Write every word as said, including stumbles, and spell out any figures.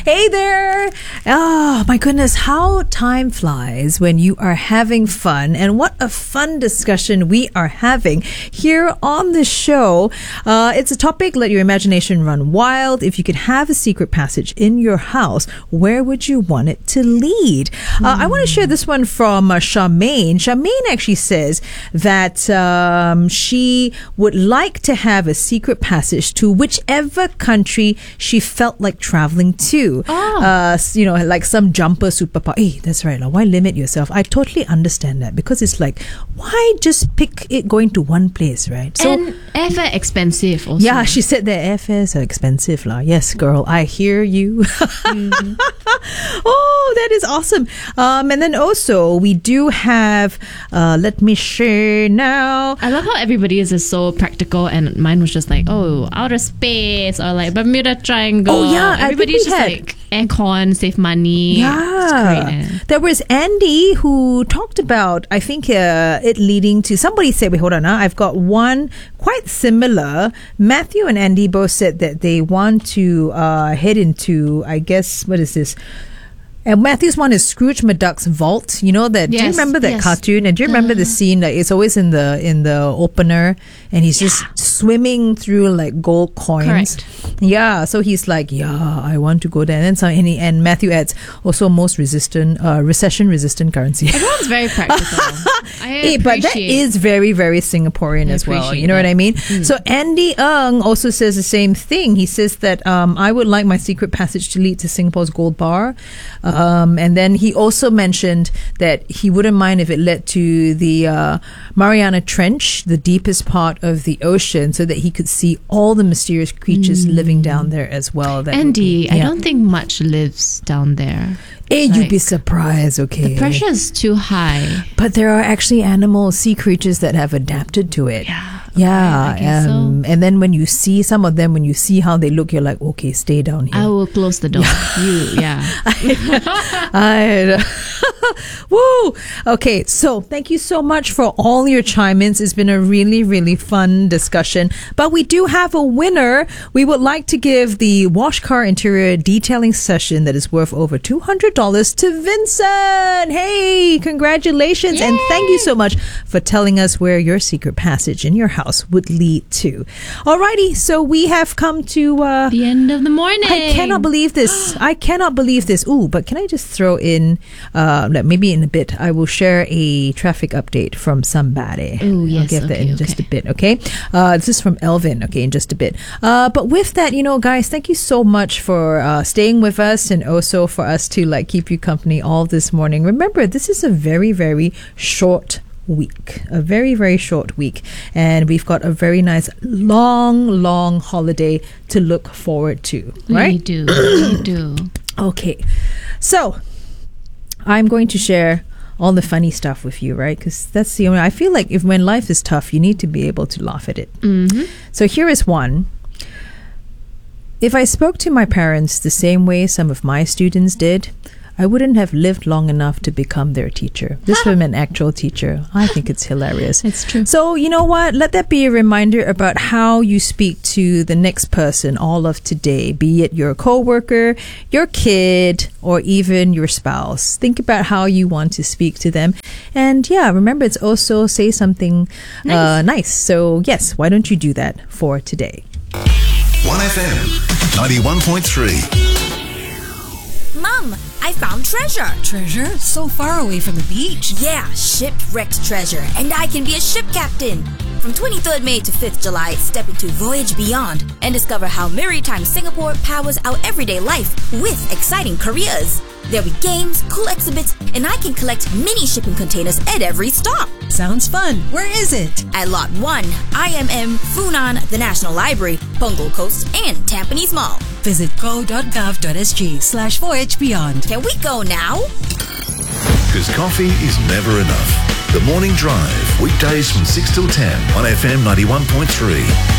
Hey there. Oh, my goodness. How time flies when you are having fun. And what a fun discussion we are having here on the show. Uh, it's a topic, let your imagination run wild. If you could have a secret passage in your house, where would you want it to lead? Mm. Uh, I want to share this one from uh, Charmaine. Charmaine actually says that um, she would like to have a secret passage to whichever country she felt like traveling to. Oh. Uh, you know, like some jumper superpower. Hey, that's right. Why limit yourself? I totally understand that, because it's like, why just pick it going to one place, right? So, and airfare expensive also. Yeah, she said that airfares are expensive. La. Yes, girl, I hear you. Mm-hmm. Oh, that is awesome. Um, and then also, we do have, uh, let me share now. I love how everybody is just so practical, and mine was just like, oh, outer space, or like Bermuda Triangle. Oh, yeah. Everybody's just had, like, aircon, save money. Yeah. It's great, eh? There was Andy who talked about, I think, uh, it leading to, somebody said, wait, hold on, huh? I've got one quite similar. Matthew and Andy both said that they want to uh, head into, I guess, what is this? And Matthew's one is Scrooge McDuck's vault. You know that? Yes, do you remember that yes. cartoon? And do you remember uh, the scene that it's always in the in the opener, and he's yeah. just swimming through like gold coins. Correct. Yeah. So he's like, yeah, I want to go there. And then some, and, he, and Matthew adds also most resistant, uh, recession resistant currency. Everyone's very practical. I hey, but that is very very Singaporean I as well. You know that. what I mean? Mm. So Andy Ng also says the same thing. He says that um, I would like my secret passage to lead to Singapore's gold bar. Um, and then he also mentioned that he wouldn't mind if it led to the uh, Mariana Trench, the deepest part of the ocean, so that he could see all the mysterious creatures mm. living down there as well. That Andy, be, yeah. I don't think much lives down there. Hey, like, you'd be surprised, okay? The pressure is too high. But there are actually animals, sea creatures that have adapted to it. Yeah. Yeah, okay, I guess um, so. And then when you see some of them, when you see how they look, you're like, okay, stay down here. I will close the door. You, yeah. I, I, woo! Okay, so thank you so much for all your chime-ins. It's been a really, really fun discussion. But we do have a winner. We would like to give the wash car interior detailing session that is worth over two hundred dollars to Vincent. Hey, congratulations. Yay! And thank you so much for telling us where your secret passage in your house would lead to. Alrighty, so we have come to uh, the end of the morning. I cannot believe this. I cannot believe this. Ooh, but can I just throw in, uh, maybe in a bit, I will share a traffic update from somebody. Ooh, yes. I'll get okay, that in okay. just a bit, okay? Uh, this is from Elvin, okay, in just a bit. Uh, but with that, you know, guys, thank you so much for uh, staying with us, and also for us to like keep you company all this morning. Remember, this is a very, very short week, a very very short week, and we've got a very nice long long holiday to look forward to, right? We do, we do. Okay, so I'm going to share all the funny stuff with you, right? Because that's the only, I feel like if when life is tough, you need to be able to laugh at it. Mm-hmm. So here is one. If I spoke to my parents the same way some of my students did, I wouldn't have lived long enough to become their teacher. This from an actual teacher. I think it's hilarious. It's true. So, you know what? Let that be a reminder about how you speak to the next person all of today, be it your coworker, your kid, or even your spouse. Think about how you want to speak to them. And yeah, remember, it's also say something nice. Uh, nice. So yes, why don't you do that for today? one F M ninety-one point three. Mom, I found treasure. Treasure? So far away from the beach? Yeah, shipwrecked treasure, and I can be a ship captain. From twenty-third May to fifth July, step into Voyage Beyond and discover how Maritime Singapore powers our everyday life with exciting careers. There'll be games, cool exhibits, and I can collect mini shipping containers at every stop. Sounds fun. Where is it? At Lot one, I M M, Funan, the National Library, Punggol Coast, and Tampines Mall. Visit go.gov.sg slash voyage beyond. Can we go now? Because coffee is never enough. The Morning Drive, weekdays from six till ten on F M ninety-one point three.